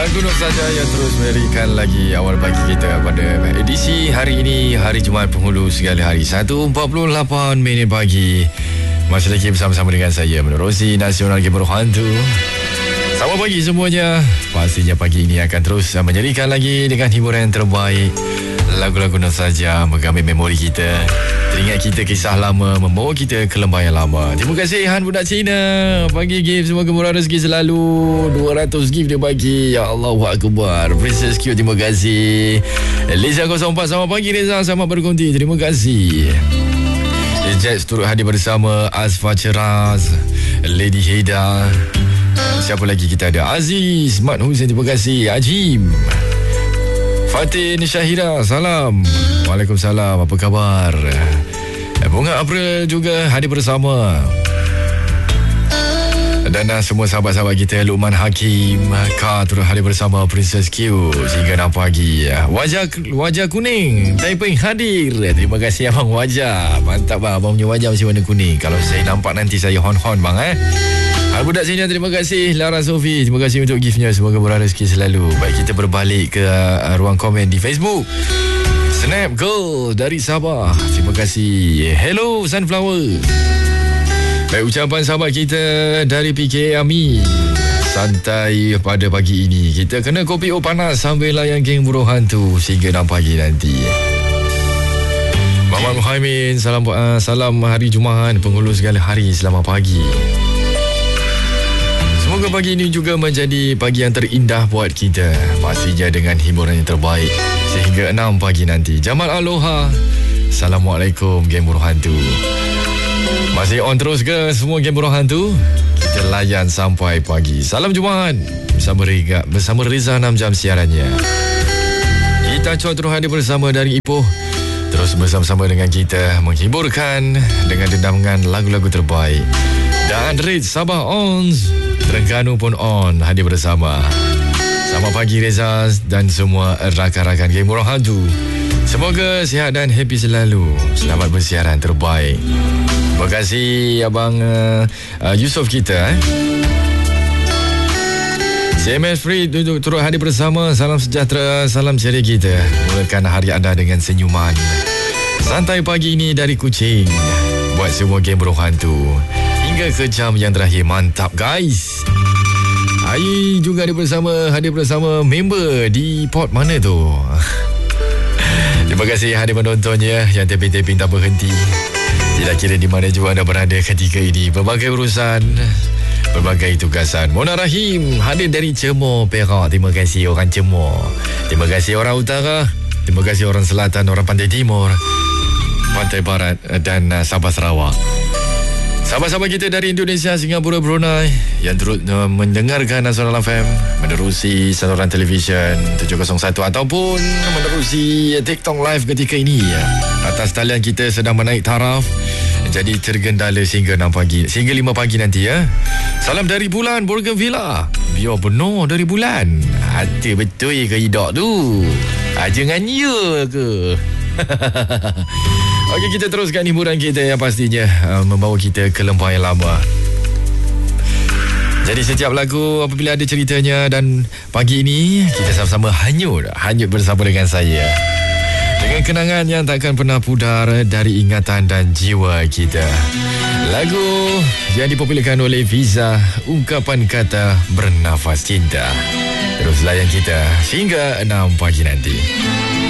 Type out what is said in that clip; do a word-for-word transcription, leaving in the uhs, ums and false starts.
Lagu Nur saja yang terus memberikan lagi awal pagi kita pada edisi hari ini, hari Jumaat penghulu segala hari, satu empat puluh lapan minit pagi. Masih lagi bersama-sama dengan saya, menerusi Nasional Gamer Hantu. Selamat pagi semuanya. Pastinya pagi ini akan terus menyerikan lagi dengan hiburan yang terbaik, lagu-lagu Nur saja menggambar memori kita, teringat kita kisah lama, membawa kita ke lembah yang lama. Terima kasih Han Budak Cina. Pagi gift, semoga murah rezeki selalu. Dua ratus gift dia bagi. Ya Allah Akbar. Princess Q, terima kasih. Lisa kosong empat, selamat pagi Reza, selamat berkonti, terima kasih. Jet turut hadir bersama Asfa Ceraz, Lady Heda. Siapa lagi kita ada? Aziz Mat Hussein, terima kasih. Ajim Fatin Syahira, salam. Waalaikumsalam, apa khabar? Bunga April juga hadir bersama. Dan uh, semua sahabat-sahabat kita, Luqman Hakim, Kak turut hadir bersama Princess Q sehingga enam pagi. Wajah wajah kuning, Taiping hadir. Terima kasih abang wajah. Mantap bang, abang punya wajah masih warna kuning. Kalau saya nampak nanti saya hon-hon bang eh. Al Budak Sini, terima kasih. Lara Sofi, terima kasih untuk giftnya. Semoga murah rezeki selalu. Baik, kita berbalik ke uh, ruang komen di Facebook. Snap Girl dari Sabah, terima kasih. Hello Sunflower. Baik, ucapan sahabat kita dari P K Ami. Santai pada pagi ini, kita kena kopi o panas sambil layan geng burung hantu sehingga enam pagi nanti. Mamat Muhaimin, salam uh, salam hari Jumaat penghulu segala hari, selamat pagi. Semoga pagi ini juga menjadi pagi yang terindah buat kita, pastinya dengan hiburan yang terbaik sehingga enam pagi nanti. Jamal Aloha, Assalamualaikum geng burung hantu. Masih on terus ke semua game burung hantu? Kita layan sampai pagi. Salam Jumaat bersama Reza, bersama Reza enam jam siarannya. Kita cuak terus hadir bersama dari Ipoh, terus bersama-sama dengan kita menghiburkan dengan dendaman lagu-lagu terbaik. Dan Red Sabah on, Terengganu pun on hadir bersama. Selamat pagi Reza dan semua rakan-rakan game burung hantu. Semoga sihat dan happy selalu. Selamat bersiaran terbaik. Terima kasih Abang uh, uh, Yusof kita eh. C M S Free duduk turut hadir bersama. Salam sejahtera, salam ceria kita. Mulakan hari anda dengan senyuman. Santai pagi ini dari Kuching, buat semua game burung hantu hingga ke jam yang terakhir. Mantap guys. Ai juga hadir bersama, hadir bersama member di port mana tu. Terima kasih hadir menontonnya yang taping-taping tak berhenti. Tidak kira di mana juga anda berada ketika ini, berbagai urusan, berbagai tugasan. Mona Rahim hadir dari Cemor, Perak. Terima kasih orang Cemor. Terima kasih orang utara. Terima kasih orang selatan, orang pantai timur, pantai barat dan uh, Sabah Sarawak. Sahabat-sahabat kita dari Indonesia, Singapura, Brunei yang turut uh, mendengarkan Nasional F M, menerusi saluran televisyen tujuh kosong satu ataupun menerusi TikTok Live ketika ini. Atas talian kita sedang menaik taraf, jadi tergendala sehingga enam pagi, sehingga lima pagi nanti ya. Salam dari Bulan Bougainvillea. Biar benar dari Bulan. Ada betul ke hidup tu? Jangan ya ke? Okey, kita teruskan hiburan kita yang pastinya uh, membawa kita ke lembah yang lama. Jadi setiap lagu apabila ada ceritanya, dan pagi ini kita sama-sama hanyut, hanyut bersama dengan saya dengan kenangan yang takkan pernah pudar dari ingatan dan jiwa kita. Lagu yang dipopularkan oleh Fiza, ungkapan kata bernafas cinta. Terus layan kita hingga enam pagi nanti.